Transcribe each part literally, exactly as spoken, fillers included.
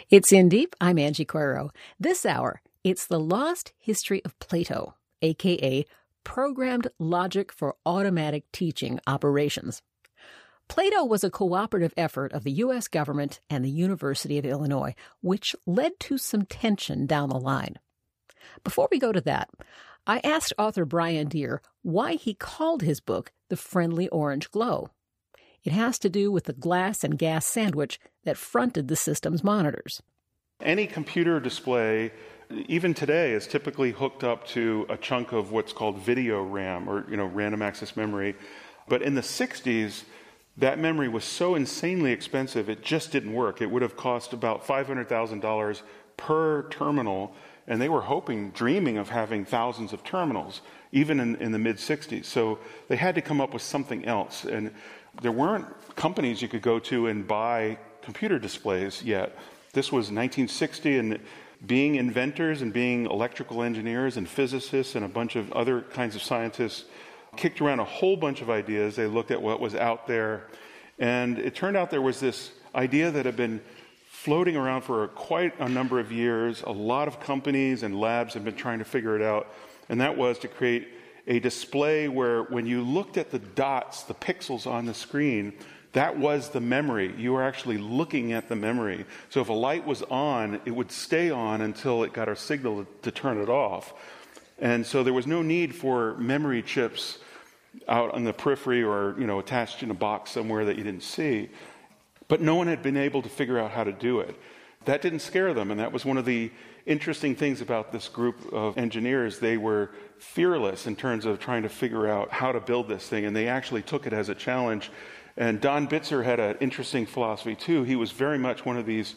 It's In Deep. I'm Angie Coiro. This hour, it's the lost history of Plato, a k a programmed logic for automatic teaching operations. Plato was a cooperative effort of the U S government and the University of Illinois, which led to some tension down the line. Before we go to that, I asked author Brian Deer why he called his book The Friendly Orange Glow. It has to do with the glass and gas sandwich that fronted the system's monitors. Any computer display, even today, is typically hooked up to a chunk of what's called video RAM, or you know, random access memory. But in the sixties, that memory was so insanely expensive, it just didn't work. It would have cost about five hundred thousand dollars per terminal, and they were hoping, dreaming of having thousands of terminals, even in, in the mid-sixties. So they had to come up with something else. And there weren't companies you could go to and buy computer displays yet. This was nineteen sixty, and being inventors and being electrical engineers and physicists and a bunch of other kinds of scientists kicked around a whole bunch of ideas. They looked at what was out there, and it turned out there was this idea that had been floating around for quite a number of years. A lot of companies and labs have been trying to figure it out, and that was to create a display where when you looked at the dots, the pixels on the screen, that was the memory. You were actually looking at the memory. So if a light was on, it would stay on until it got a signal to, to turn it off. And so there was no need for memory chips out on the periphery or, you know, attached in a box somewhere that you didn't see. But no one had been able to figure out how to do it. That didn't scare them, and that was one of the interesting things about this group of engineers. They were fearless in terms of trying to figure out how to build this thing, and they actually took it as a challenge. And Don Bitzer had an interesting philosophy, too. He was very much one of these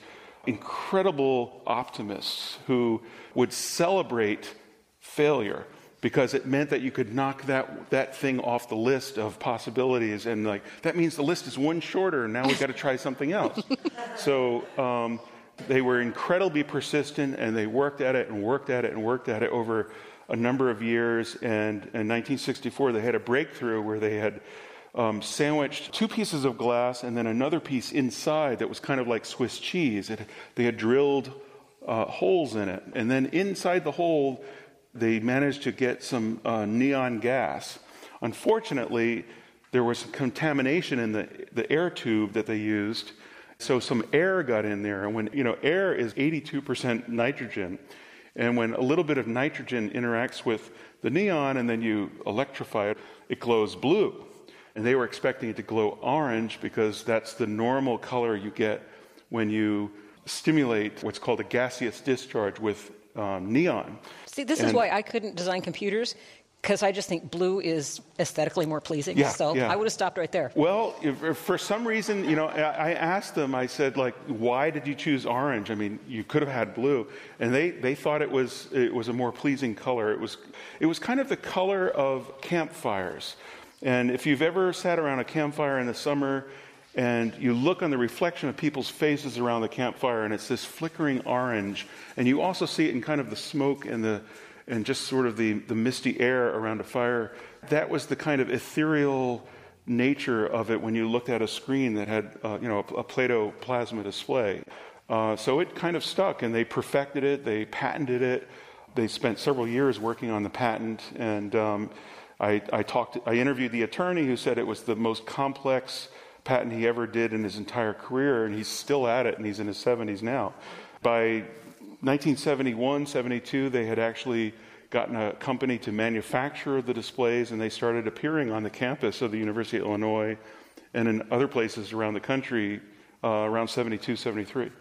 incredible optimists who would celebrate failure because it meant that you could knock that that thing off the list of possibilities. And, like, that means the list is one shorter, and now we've got to try something else. so um, they were incredibly persistent, and they worked at it and worked at it and worked at it over a number of years. And in nineteen sixty-four, they had a breakthrough where they had Um, sandwiched two pieces of glass and then another piece inside that was kind of like Swiss cheese. It, they had drilled uh, holes in it. And then inside the hole, they managed to get some uh, neon gas. Unfortunately, there was contamination in the, the air tube that they used. So some air got in there. And when, you know, air is eighty-two percent nitrogen. And when a little bit of nitrogen interacts with the neon and then you electrify it, it glows blue. And they were expecting it to glow orange because that's the normal color you get when you stimulate what's called a gaseous discharge with um, neon. See, this and, is why I couldn't design computers, because I just think blue is aesthetically more pleasing. Yeah, so yeah. I would have stopped right there. Well, if, if for some reason, you know, I, I asked them, I said, like, why did you choose orange? I mean, you could have had blue. And they, they thought it was it was a more pleasing color. It was it was kind of the color of campfires. And if you've ever sat around a campfire in the summer and you look on the reflection of people's faces around the campfire and it's this flickering orange, and you also see it in kind of the smoke and the and just sort of the, the misty air around a fire, that was the kind of ethereal nature of it when you looked at a screen that had uh, you know a, a Plato plasma display. Uh, so it kind of stuck, and they perfected it, they patented it. They spent several years working on the patent, and um, I, I talked. I interviewed the attorney who said it was the most complex patent he ever did in his entire career, and he's still at it, and he's in his seventies now. By nineteen seventy-one, seventy-two, they had actually gotten a company to manufacture the displays, and they started appearing on the campus of the University of Illinois and in other places around the country uh, around seventy-two, seventy-three.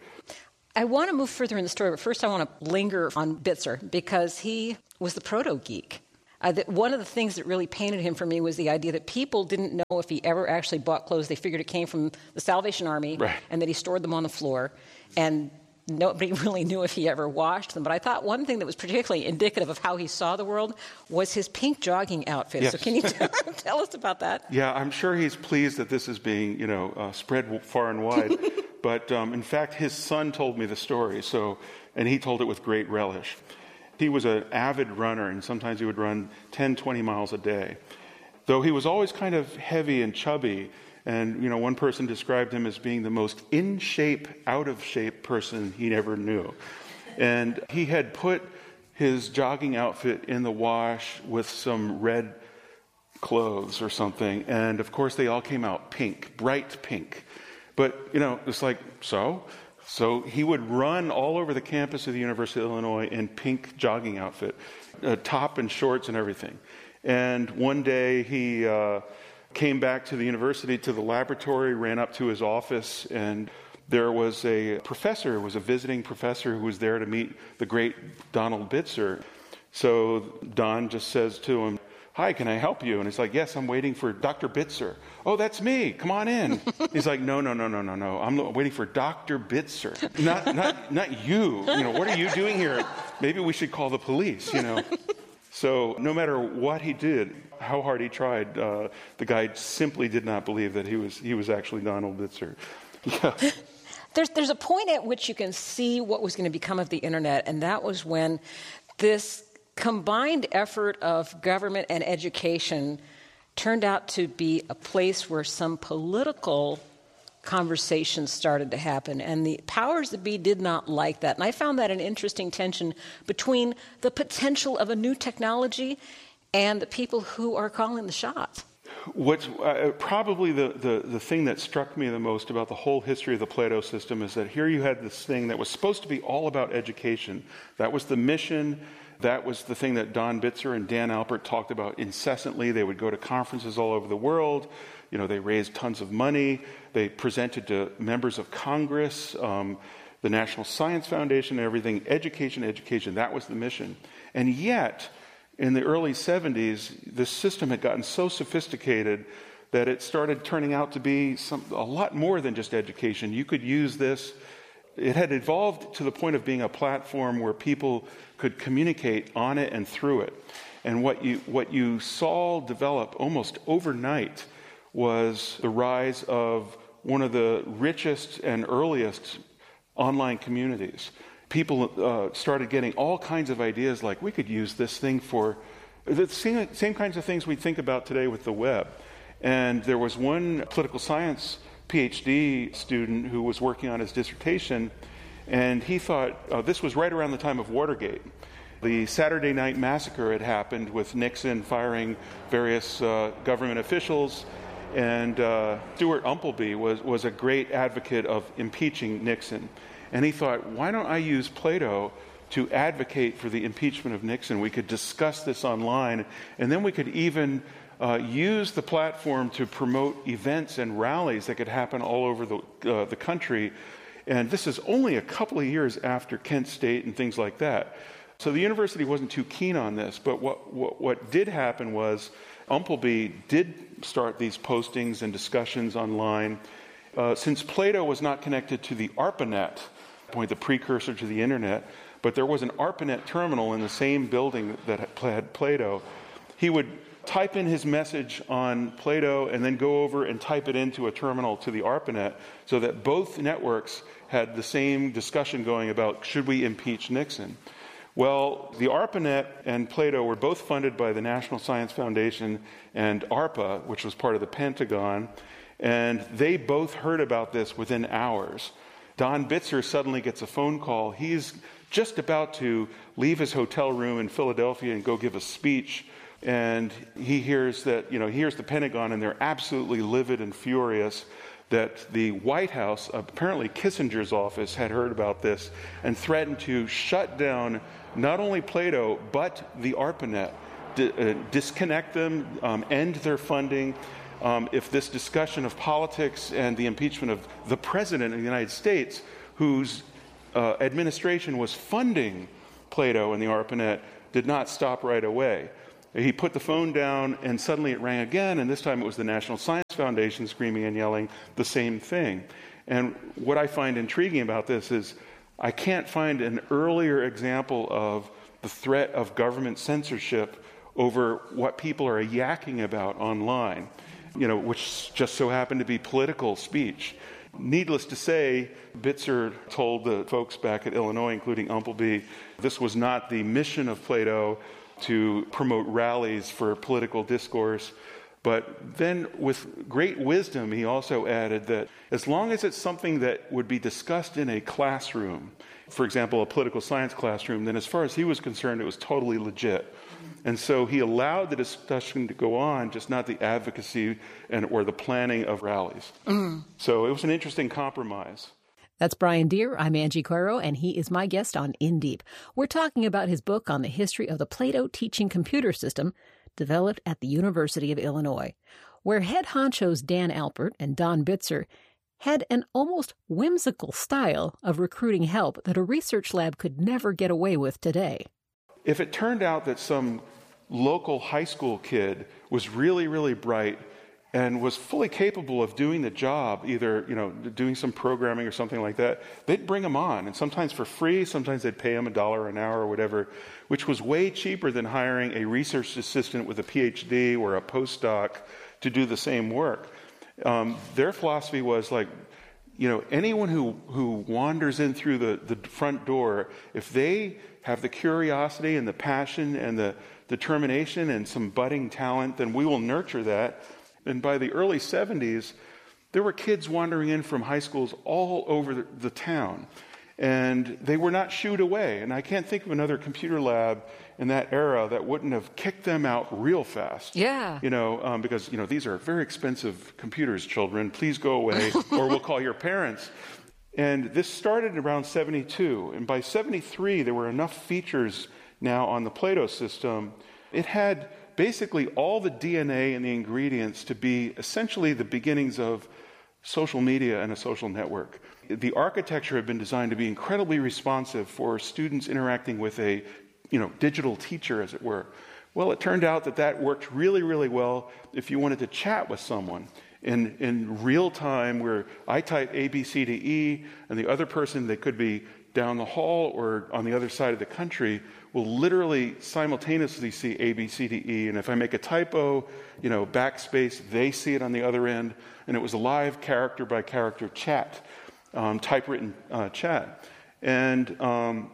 I want to move further in the story, but first I want to linger on Bitzer, because he was the proto-geek. Uh, that one of the things that really painted him for me was the idea that people didn't know if he ever actually bought clothes. They figured it came from the Salvation Army, right, and that he stored them on the floor. And nobody really knew if he ever washed them. But I thought one thing that was particularly indicative of how he saw the world was his pink jogging outfit. Yes. So can you tell, tell us about that? Yeah, I'm sure he's pleased that this is being, you know, uh, spread far and wide. But um, in fact, his son told me the story, so and he told it with great relish. He was an avid runner, and sometimes he would run ten, twenty miles a day. Though he was always kind of heavy and chubby, And, you know, one person described him as being the most in-shape, out-of-shape person he ever knew. And he had put his jogging outfit in the wash with some red clothes or something. And, of course, they all came out pink, bright pink. But, you know, it's like, so? So he would run all over the campus of the University of Illinois in pink jogging outfit, uh, top and shorts and everything. And one day he uh, came back to the university, to the laboratory, ran up to his office, and there was a professor, was a visiting professor who was there to meet the great Donald Bitzer. So Don just says to him, "Hi, can I help you?" And he's like, "Yes, I'm waiting for Doctor Bitzer." "Oh, that's me. Come on in." He's like, "No, no, no, no, no, no. I'm waiting for Doctor Bitzer. Not, not, not you. You know, what are you doing here? Maybe we should call the police, you know." So no matter what he did, how hard he tried, uh, the guy simply did not believe that he was he was actually Donald Bitzer. Yeah. There's, there's a point at which you can see what was going to become of the internet, and that was when this combined effort of government and education turned out to be a place where some political conversations started to happen, and the powers that be did not like that. And I found that an interesting tension between the potential of a new technology and the people who are calling the shots. What's uh, probably the, the, the thing that struck me the most about the whole history of the Plato system is that here you had this thing that was supposed to be all about education. That was the mission. That was the thing that Don Bitzer and Dan Alpert talked about incessantly. They would go to conferences all over the world. You know, they raised tons of money. They presented to members of Congress, um, the National Science Foundation, and everything. Education, education. That was the mission. And yet, in the early seventies, this system had gotten so sophisticated that it started turning out to be some, a lot more than just education. You could use this. It had evolved to the point of being a platform where people could communicate on it and through it. And what you what you saw develop almost overnight was the rise of one of the richest and earliest online communities. People uh, started getting all kinds of ideas like, we could use this thing for the same, same kinds of things we think about today with the web. And there was one political science PhD student who was working on his dissertation, and he thought, uh, this was right around the time of Watergate. The Saturday Night Massacre had happened with Nixon firing various uh, government officials, and uh, Stuart Umpleby was, was a great advocate of impeaching Nixon. And he thought, why don't I use Plato to advocate for the impeachment of Nixon? We could discuss this online, and then we could even uh, use the platform to promote events and rallies that could happen all over the, uh, the country. And this is only a couple of years after Kent State and things like that. So the university wasn't too keen on this, but what, what, what did happen was Umpleby did start these postings and discussions online. Uh, since Plato was not connected to the ARPANET, point the precursor to the internet, but there was an ARPANET terminal in the same building that had Plato, he would type in his message on Plato and then go over and type it into a terminal to the ARPANET so that both networks had the same discussion going about, should we impeach Nixon? Well, the ARPANET and Plato were both funded by the National Science Foundation and ARPA, which was part of the Pentagon, and they both heard about this within hours. Don Bitzer suddenly gets a phone call. He's just about to leave his hotel room in Philadelphia and go give a speech, and he hears that, you know, he hears the Pentagon, and they're absolutely livid and furious that the White House, apparently Kissinger's office, had heard about this and threatened to shut down not only Plato, but the ARPANET, d- uh, disconnect them, um, end their funding. Um, if this discussion of politics and the impeachment of the President of the United States, whose uh, administration was funding Plato and the ARPANET, did not stop right away. He put the phone down, and suddenly it rang again, and this time it was the National Science Foundation screaming and yelling the same thing. And what I find intriguing about this is I can't find an earlier example of the threat of government censorship over what people are yakking about online, you know, which just so happened to be political speech. Needless to say, Bitzer told the folks back at Illinois, including Umpleby, this was not the mission of Plato to promote rallies for political discourse. But then with great wisdom, he also added that as long as it's something that would be discussed in a classroom, for example, a political science classroom, then as far as he was concerned, it was totally legit. And so he allowed the discussion to go on, just not the advocacy and or the planning of rallies. Mm. So it was an interesting compromise. That's Brian Deer. I'm Angie Coiro, and he is my guest on In Deep. We're talking about his book on the history of the Plato teaching computer system, developed at the University of Illinois, where head honchos Dan Alpert and Don Bitzer had an almost whimsical style of recruiting help that a research lab could never get away with today. If it turned out that some local high school kid was really, really bright and was fully capable of doing the job, either, you know, doing some programming or something like that, they'd bring him on. And sometimes for free, sometimes they'd pay him a dollar an hour or whatever, which was way cheaper than hiring a research assistant with a P H D or a postdoc to do the same work. Um, their philosophy was like, you know, anyone who, who wanders in through the, the front door, if they have the curiosity and the passion and the determination and some budding talent, then we will nurture that. And by the early seventies, there were kids wandering in from high schools all over the, the town. And they were not shooed away. And I can't think of another computer lab in that era that wouldn't have kicked them out real fast. Yeah. You know, um, because, you know, these are very expensive computers, children. Please go away, or we'll call your parents. And this started around seventy-two. And by seventy-three, there were enough features now on the Plato system. It had basically all the D N A and the ingredients to be essentially the beginnings of social media and a social network. The architecture had been designed to be incredibly responsive for students interacting with a, you know, digital teacher, as it were. Well, it turned out that that worked really, really well if you wanted to chat with someone in, in real time, where I type A, B, C, D, E, and the other person, they could be down the hall or on the other side of the country, will literally simultaneously see A, B, C, D, E. And if I make a typo, you know, backspace, they see it on the other end. And it was a live character by character chat, um, typewritten uh, chat. And um,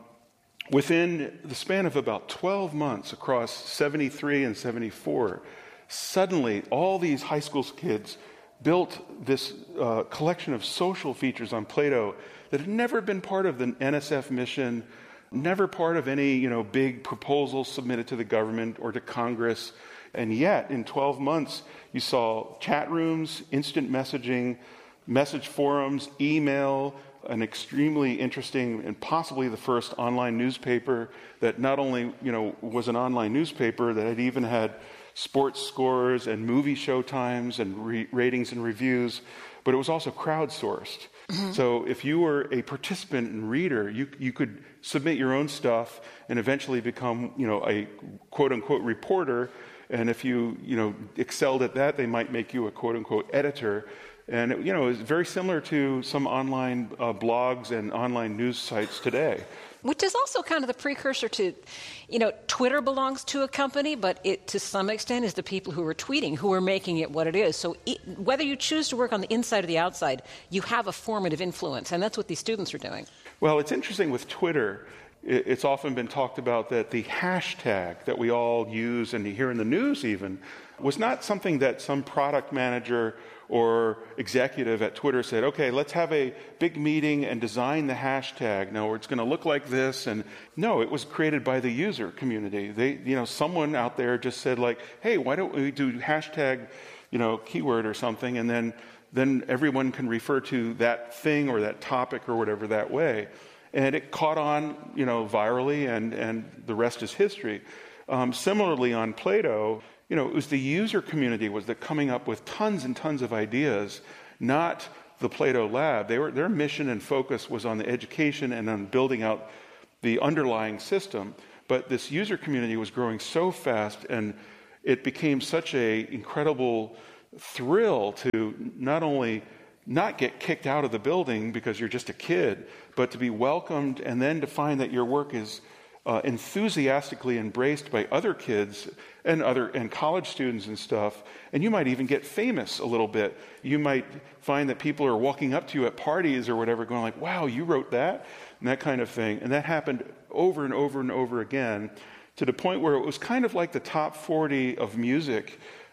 within the span of about twelve months across seventy-three and seventy-four, suddenly all these high school kids built this uh, collection of social features on Plato that had never been part of the N S F mission, never part of any, you know, big proposal submitted to the government or to Congress. And yet, in twelve months, you saw chat rooms, instant messaging, message forums, email, an extremely interesting and possibly the first online newspaper that not only, you know, was an online newspaper, that had even had sports scores and movie show times and re- ratings and reviews, but it was also crowdsourced. Mm-hmm. So if you were a participant and reader, you you could submit your own stuff and eventually become, you know, a quote-unquote reporter. And if you, you know, excelled at that, they might make you a quote-unquote editor. And, it, you know, it's very similar to some online uh, blogs and online news sites today. Which is also kind of the precursor to, you know, Twitter belongs to a company, but it, to some extent, is the people who are tweeting who are making it what it is. So it, whether you choose to work on the inside or the outside, you have a formative influence, and that's what these students are doing. Well, it's interesting with Twitter. It's often been talked about that the hashtag that we all use and hear in the news even was not something that some product manager or executive at Twitter said, okay, let's have a big meeting and design the hashtag. Now, it's going to look like this. And no, it was created by the user community. They, you know, someone out there just said like, hey, why don't we do hashtag, you know, keyword or something, and then then everyone can refer to that thing or that topic or whatever that way. And it caught on, you know, virally, and, and the rest is history. Um, similarly, on Plato, you know, it was the user community was that coming up with tons and tons of ideas, not the Plato lab. They were, their mission and focus was on the education and on building out the underlying system. But this user community was growing so fast, and it became such an incredible thrill to not only not get kicked out of the building because you're just a kid, but to be welcomed, and then to find that your work is uh, enthusiastically embraced by other kids and other and college students and stuff. And you might even get famous a little bit. You might find that people are walking up to you at parties or whatever, going like, wow, you wrote that? And that kind of thing. And that happened over and over and over again, to the point where it was kind of like the top forty of music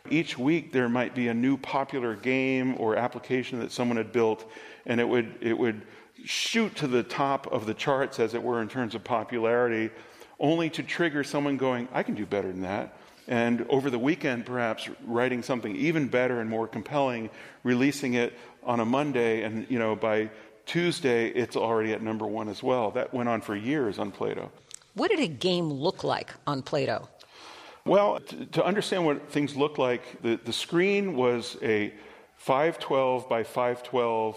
Each week there might be a new popular game or application that someone had built, and it would it would shoot to the top of the charts, as it were, in terms of popularity, only to trigger someone going, I can do better than that. And over the weekend, perhaps writing something even better and more compelling, releasing it on a Monday, and you know by Tuesday it's already at number one as well. That went on for years on Plato. What did a game look like on Plato? Well, to, to understand what things look like, the, the screen was a five twelve by five twelve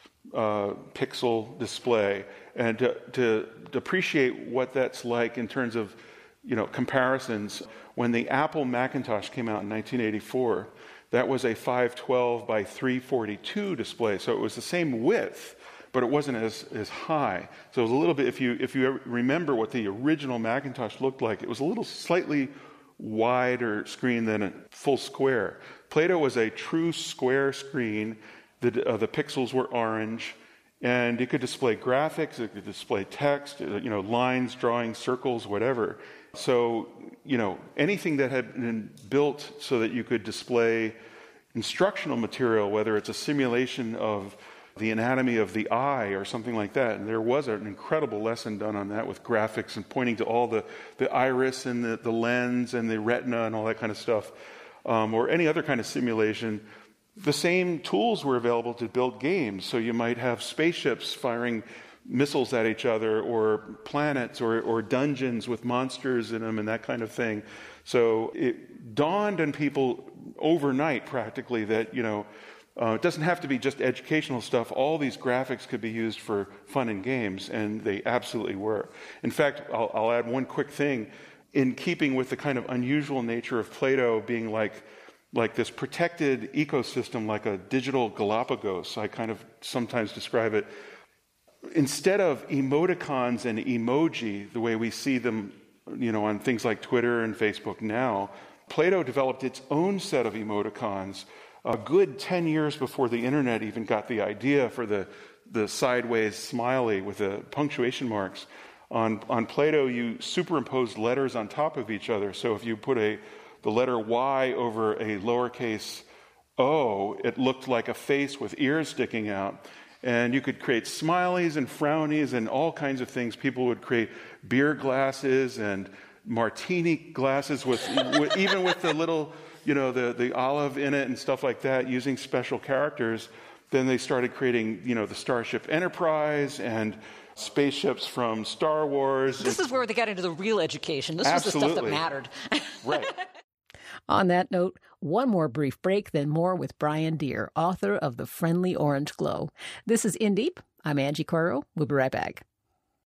uh, pixel display. And to, to, to appreciate what that's like in terms of, you know, comparisons, when the Apple Macintosh came out in nineteen eighty-four, that was a five twelve by three forty-two display. So it was the same width, but it wasn't as, as high. So it was a little bit, if you if you remember what the original Macintosh looked like, it was a little slightly wider screen than a full square. Plato was a true square screen. The, uh, the pixels were orange, and it could display graphics, it could display text, you know, lines, drawings, circles, whatever. So, you know, anything that had been built so that you could display instructional material, whether it's a simulation of the anatomy of the eye or something like that. And there was an incredible lesson done on that with graphics and pointing to all the, the iris and the, the lens and the retina and all that kind of stuff, um, or any other kind of simulation. The same tools were available to build games. So you might have spaceships firing missiles at each other, or planets, or, or dungeons with monsters in them and that kind of thing. So it dawned on people overnight practically that, you know, Uh, it doesn't have to be just educational stuff. All these graphics could be used for fun and games, and they absolutely were. In fact, I'll, I'll add one quick thing. In keeping with the kind of unusual nature of Plato being like, like this protected ecosystem, like a digital Galapagos, I kind of sometimes describe it. Instead of emoticons and emoji, the way we see them, you know, on things like Twitter and Facebook now, Plato developed its own set of emoticons a good ten years before the internet even got the idea for the, the sideways smiley with the punctuation marks. On, on Plato, you superimposed letters on top of each other. So if you put a the letter Y over a lowercase o, it looked like a face with ears sticking out. And you could create smileys and frownies and all kinds of things. People would create beer glasses and martini glasses with, with even with the little, you know, the, the olive in it and stuff like that, using special characters. Then they started creating, you know, the Starship Enterprise and spaceships from Star Wars. This is where they got into the real education. This Absolutely. was the stuff that mattered. Right. On that note, one more brief break, then more with Brian Deer, author of The Friendly Orange Glow. This is In Deep. I'm Angie Coiro. We'll be right back.